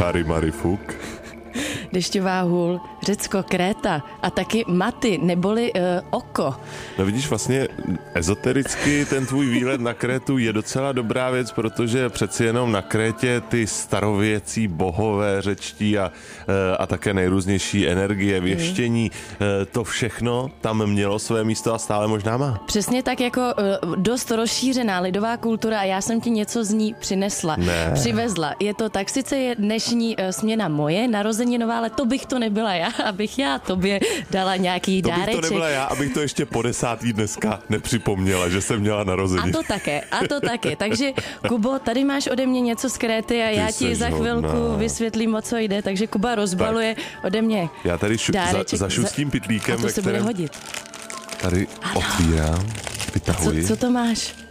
Čáry Marifuk. Dešťová hůl, Řecko, Kréta a taky Maty, neboli oko. No vidíš, vlastně ezotericky ten tvůj výlet na Krétu je docela dobrá věc, protože přeci jenom na Krétě ty starověcí bohové řečtí a také nejrůznější energie, věštění, to všechno tam mělo své místo a stále možná má. Přesně tak, jako dost rozšířená lidová kultura a já jsem ti něco z ní přinesla. Přivezla. Je to tak, sice je dnešní směna moje, narozeninová, ale to bych to nebyla já, abych já tobě dala nějaký dáreček. To bych to nebyla já, abych to ještě po 10. dneska nepřipomněla, že jsem měla narozeniny. A to také. Takže Kubo, tady máš ode mě něco z Kréty a já ti za chvilku vysvětlím, o co jde. Takže Kuba rozbaluje ode mě já tady zašustím pytlíkem, a to se bude hodit. Tady otvírám, vytahuji. Co to máš?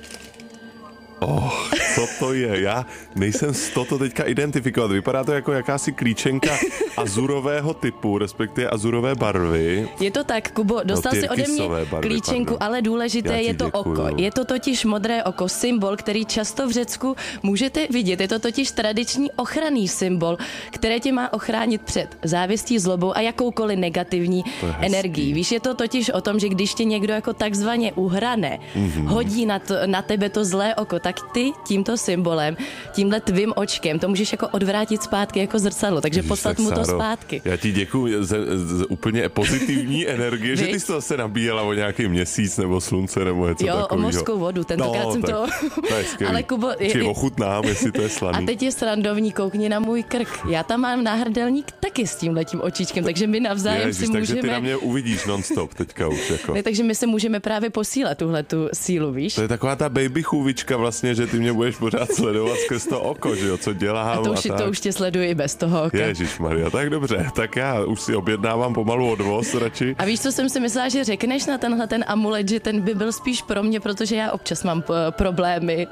Co to je? Já nejsem z toho teďka identifikovat. Vypadá to jako jakási klíčenka azurového typu, respektive azurové barvy. Je to tak, Kubo, dostal si ode mě klíčenku, ale důležité je to oko. Je to totiž modré oko, symbol, který často v Řecku můžete vidět. Je to totiž tradiční ochranný symbol, který tě má ochránit před závistí, zlobou a jakoukoliv negativní energií. Víš, je to totiž o tom, že když tě někdo jako takzvaně uhrane, hodí na tebe to zlé oko, tak ty tímto symbolem, tímhle tvým očkem, to můžeš jako odvrátit zpátky jako zrcadlo, takže poslat mu to zpátky. Já ti děkuju za úplně pozitivní energie, že ty jsi to zase nabíjela o nějaký měsíc nebo slunce nebo něco takového. O mořskou vodu, tentokrát jsem to... je skvělý. Ale Kubo... ochutnám, jestli to je slaný. A teď je srandovní, koukni na můj krk. Já tam mám náhrdelník taky s tímhletím očičkem, takže my navzájem si můžeme... Takže ty na mě uvidíš non-stop teďka už jako. Ne, takže my se můžeme právě posílat tuhletu sílu, víš? To je taková ta baby chůvička vlastně, že ty mě budeš pořád sledovat skrz to oko, že jo, co dělám a to už tě sleduji i bez toho oka. Ježišmarja, tak dobře, tak já už si objednávám pomalu odvoz radši. A víš, co jsem si myslela, že řekneš na tenhle ten amulet, že ten by byl spíš pro mě, protože já občas mám problémy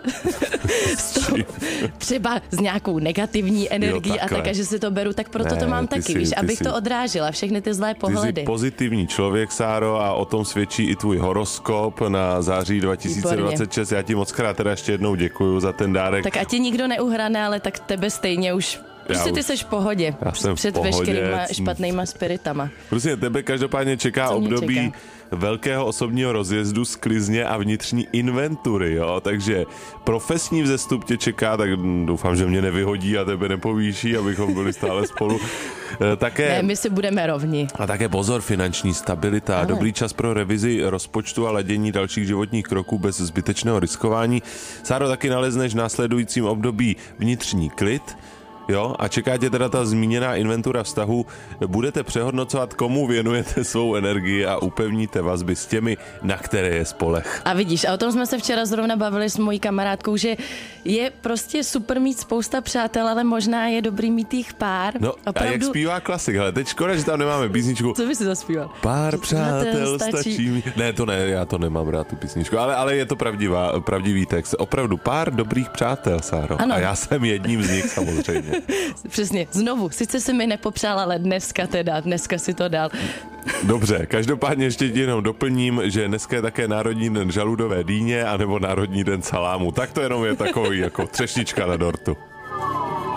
třeba s nějakou negativní energií a tak, a že si to beru, tak proto to mám taky, víš, abych to odrážila, všechny ty zlé pohledy. Ty jsi pozitivní člověk, Sáro, a o tom svědčí i tvůj horoskop na září 2026. Výborně. Já ti moc krát teda ještě jednou děkuju za ten dárek. Tak ať tě nikdo neuhrane, ale tak tebe stejně už... Prostě ty seš v pohodě. Před veškerýma špatnýma spiritama. Prostě tebe každopádně čeká období velkého osobního rozjezdu, sklizně a vnitřní inventury, jo? Takže profesní vzestup tě čeká, tak doufám, že mě nevyhodí a tebe nepovýší, abychom byli stále spolu. Ne, my si budeme rovni. A také pozor, finanční stabilita, dobrý čas pro revizi rozpočtu a ladění dalších životních kroků bez zbytečného riskování. Sáro, taky nalezneš v následujícím období vnitřní klid. Jo, a čeká tě teda ta zmíněná inventura vztahu. Budete přehodnocovat, komu věnujete svou energii a upevníte vazby s těmi, na které je spoleh. A vidíš, a o tom jsme se včera zrovna bavili s mojí kamarádkou, že je prostě super mít spousta přátel, ale možná je dobrý mít jich pár. No opravdu... a jak zpívá klasik, hele, teď škoda, že tam nemáme písničku. Co by si zaspíval? Pár přátel stačí mi. Ne, to ne, já to nemám rád tu písničku, ale je to pravdivý text. Opravdu pár dobrých přátel, Sáro. Ano. A já jsem jedním z nich samozřejmě. Přesně, znovu, sice si mi nepopřál, ale dneska si to dal. Dobře, každopádně ještě ti jenom doplním, že dneska je také Národní den žaludové dýně anebo Národní den salámu. Tak to jenom je takový jako třešnička na dortu.